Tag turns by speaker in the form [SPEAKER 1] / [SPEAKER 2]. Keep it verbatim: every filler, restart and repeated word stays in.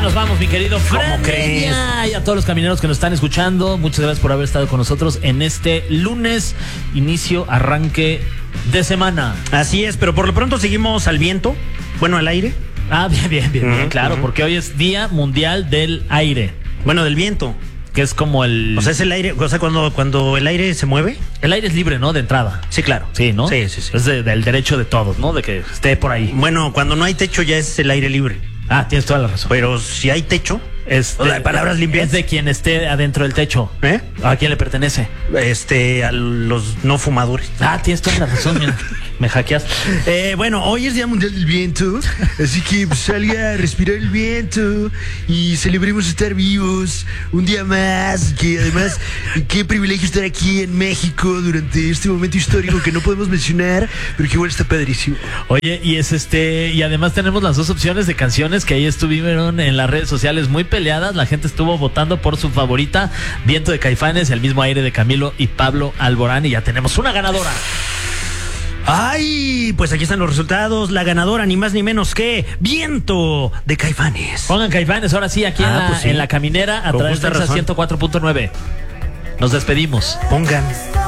[SPEAKER 1] nos vamos, mi querido Fran.
[SPEAKER 2] ¿Cómo crees?
[SPEAKER 1] Y a todos los camineros que nos están escuchando, muchas gracias por haber estado con nosotros en este lunes, inicio, arranque de semana.
[SPEAKER 2] Así es, pero por lo pronto seguimos al viento, bueno, al aire.
[SPEAKER 1] Ah, bien, bien, bien,
[SPEAKER 2] Uh-huh,
[SPEAKER 1] bien, claro,
[SPEAKER 2] uh-huh.
[SPEAKER 1] porque hoy es Día Mundial del Aire,
[SPEAKER 2] Bueno, del viento.
[SPEAKER 1] que es como el...
[SPEAKER 2] O sea, es el aire, o sea, cuando, cuando el aire se mueve.
[SPEAKER 1] el aire es libre, ¿no? De entrada.
[SPEAKER 2] Sí, claro.
[SPEAKER 1] Sí, ¿no?
[SPEAKER 2] Sí, sí, sí.
[SPEAKER 1] Es de- del derecho de todos, ¿no? De que esté por ahí.
[SPEAKER 2] Bueno, cuando no hay techo ya es el aire libre.
[SPEAKER 1] Ah, tienes toda la razón.
[SPEAKER 2] Pero si hay techo,
[SPEAKER 1] Es
[SPEAKER 2] o sea, palabras limpias.
[SPEAKER 1] Es de quien esté adentro del techo.
[SPEAKER 2] ¿eh?
[SPEAKER 1] ¿A quién le pertenece?
[SPEAKER 2] Este, a los no fumadores.
[SPEAKER 1] Ah, tienes toda la razón, mira. Me hackeaste.
[SPEAKER 2] Eh, bueno, hoy es Día Mundial del Viento, así que pues, salga a respirar el viento y celebremos estar vivos un día más. Que además, qué privilegio estar aquí en México durante este momento histórico que no podemos mencionar, pero que igual está padrísimo.
[SPEAKER 1] Oye, y es este, y además tenemos las dos opciones de canciones que ahí estuvieron en las redes sociales muy peleadas. La gente estuvo votando por su favorita, Viento de Caifanes, El Mismo Aire de Camilo y Pablo Alborán, y ya tenemos una ganadora.
[SPEAKER 2] Ay, pues aquí están los resultados. La ganadora, ni más ni menos que Viento de Caifanes.
[SPEAKER 1] Pongan Caifanes ahora sí aquí en,
[SPEAKER 2] Ah,
[SPEAKER 1] la,
[SPEAKER 2] pues sí.
[SPEAKER 1] en la caminera a
[SPEAKER 2] Con
[SPEAKER 1] través
[SPEAKER 2] justa
[SPEAKER 1] de esa
[SPEAKER 2] razón.
[SPEAKER 1] ciento cuatro punto nueve. Nos despedimos.
[SPEAKER 2] Pongan.